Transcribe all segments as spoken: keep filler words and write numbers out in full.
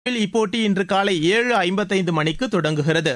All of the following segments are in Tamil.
இப்போட்டி இன்று காலை ஏழு ஐம்பத்தைந்து மணிக்கு தொடங்குகிறது.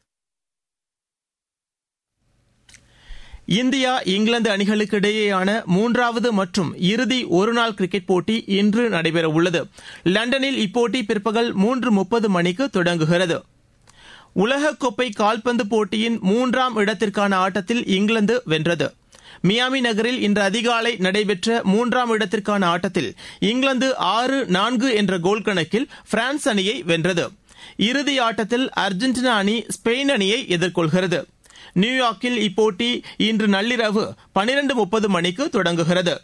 இந்தியா இங்கிலாந்து அணிகளுக்கு இடையேயான மூன்றாவது மற்றும் இறுதி ஒருநாள் கிரிக்கெட் போட்டி இன்று நடைபெறவுள்ளது. லண்டனில் இப்போட்டி பிற்பகல் மூன்று முப்பது மணிக்கு தொடங்குகிறது. உலகக்கோப்பை கால்பந்து போட்டியின் மூன்றாம் இடத்திற்கான ஆட்டத்தில் இங்கிலாந்து வென்றது. மியாமி நகரில் இன்று அதிகாலை நடைபெற்ற மூன்றாம் இடத்திற்கான ஆட்டத்தில் இங்கிலாந்து ஆறு நான்கு என்ற கோல் கணக்கில் பிரான்ஸ் அணியை வென்றது. இறுதி ஆட்டத்தில் அர்ஜென்டினா அணி ஸ்பெயின் அணியை எதிர்கொள்கிறது. நியூயார்க்கில் இப்போட்டி இன்று நள்ளிரவு பனிரண்டு முப்பது மணிக்கு தொடங்குகிறது.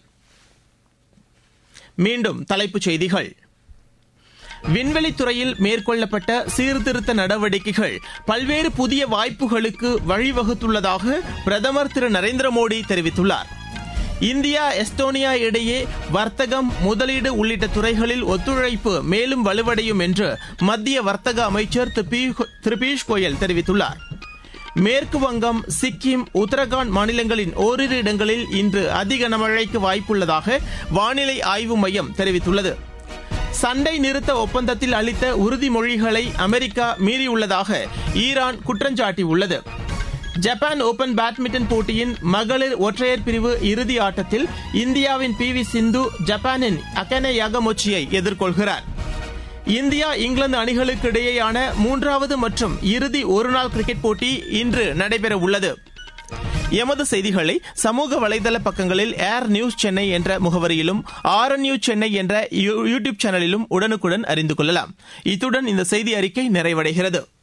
மீண்டும் தலைப்புச் செய்திகள். விண்வெளித்துறையில் மேற்கொள்ளப்பட்ட சீர்திருத்த நடவடிக்கைகள் பல்வேறு புதிய வாய்ப்புகளுக்கு வழிவகுத்துள்ளதாக பிரதமர் திரு நரேந்திர மோடி தெரிவித்துள்ளார். இந்தியா எஸ்டோனியா இடையே வர்த்தகம், முதலீடு உள்ளிட்ட துறைகளில் ஒத்துழைப்பு மேலும் வலுவடையும் என்று மத்திய வர்த்தக அமைச்சர் திரு பியூஷ் கோயல் தெரிவித்துள்ளார். மேற்கு வங்கம், சிக்கிம், உத்தரகாண்ட் மாநிலங்களின் ஓரிரு இடங்களில் இன்று அதி கனமழைக்கு வாய்ப்புள்ளதாக வானிலை ஆய்வு மையம் தெரிவித்துள்ளது. சண்டை நிறுத்த ஒப்பந்தத்தில் அளித்த உறுதிமொழிகளை America மீறியுள்ளதாக Iran குற்றஞ்சாட்டியுள்ளது. Japan open badminton போட்டியின் மகளிர் ஒற்றையர் பிரிவு இறுதி ஆட்டத்தில் இந்தியாவின் பி வி சிந்து ஜப்பானின் அகனே யாகமொச்சியை எதிர்கொள்கிறார். இந்தியா இங்கிலாந்து அணிகளுக்கு இடையேயான மூன்றாவது மற்றும் இறுதி ஒருநாள் கிரிக்கெட் போட்டி இன்று நடைபெறவுள்ளது. எமது செய்திகளை சமூக வலைதள பக்கங்களில் ஏர் நியூஸ் சென்னை என்ற முகவரியிலும் ஆர் என் நியூஸ் சென்னை என்ற யூடியூப் சேனலிலும் உடனுக்குடன் அறிந்து கொள்ளலாம். இத்துடன் இந்த செய்தி அறிக்கை நிறைவடைகிறது.